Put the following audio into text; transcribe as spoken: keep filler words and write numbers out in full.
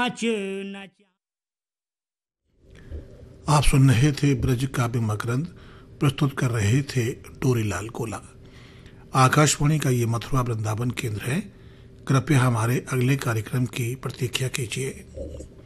आप सुन रहे थे ब्रज काव्य मकरंद, प्रस्तुत कर रहे थे डोरीलाल कोला। आकाशवाणी का ये मथुरा वृंदावन केंद्र है। कृपया हमारे अगले कार्यक्रम की प्रतीक्षा कीजिए।